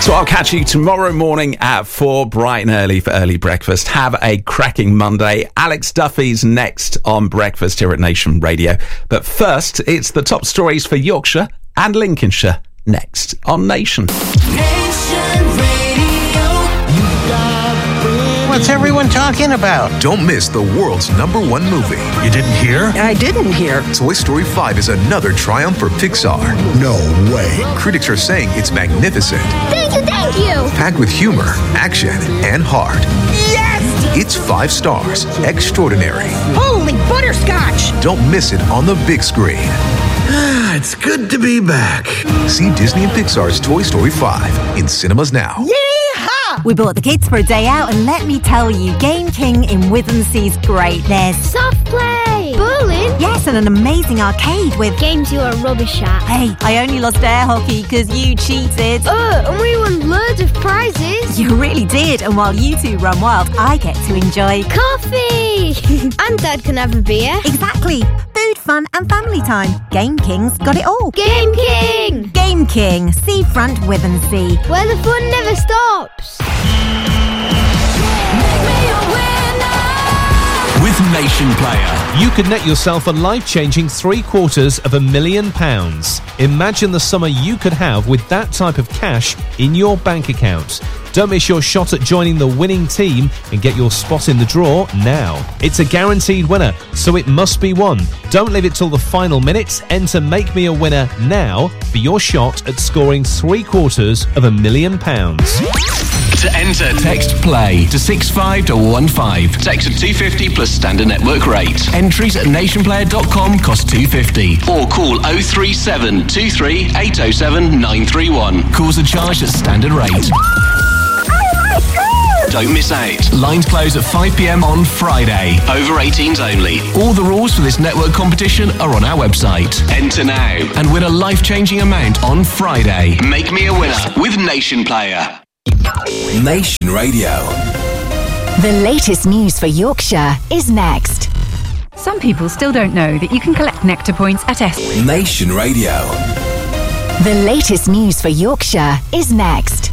So I'll catch you tomorrow morning at 4, bright and early for early breakfast. Have a cracking Monday. Alex Duffy's next on Breakfast here at Nation Radio. But first, it's the top stories for Yorkshire and Lincolnshire next on Nation. Nation Radio. What's everyone talking about? Don't miss the world's #1 movie. You didn't hear? I didn't hear. Toy Story 5 is another triumph for Pixar. No way. Critics are saying it's magnificent, Thank you! packed with humor, action, and heart. Yes! It's 5 stars. Extraordinary. Holy butterscotch! Don't miss it on the big screen. It's good to be back. See Disney and Pixar's Toy Story 5 in cinemas now. Yeehaw! We brought the kids for a day out, and let me tell you, Game King in Withensea's great. There's Soft play! Bowling! yes, and an amazing arcade with. Games you are rubbish at. Hey, I only lost air hockey because you cheated. And we won loads of prizes. You really did, and while you two run wild, I get to enjoy. Coffee! And Dad can have a beer. Exactly. Food, fun, and family time. Game King's got it all. Game King! Game King, Seafront Withensea. Where the fun never stops. With Nation Player, you could net yourself a life-changing £750,000. Imagine the summer you could have with that type of cash in your bank account. Don't miss your shot at joining the winning team and get your spot in the draw now. It's a guaranteed winner, so it must be won. Don't leave it till the final minutes. Enter Make Me a Winner now for your shot at scoring £750,000. To enter, text PLAY to 65215. Text at 250 plus standard network rate. Entries at nationplayer.com cost £2.50. Or call 037 23 807 931. Calls are charged at standard rate. Don't miss out. Lines close at 5 p.m. on Friday. Over 18s only. All the rules for this network competition are on our website. Enter now and win a life-changing amount on Friday. Make me a winner with Nation Player. Nation Radio. The latest news for Yorkshire is next. Some people still don't know that you can collect Nectar points at Nation Radio. The latest news for Yorkshire is next.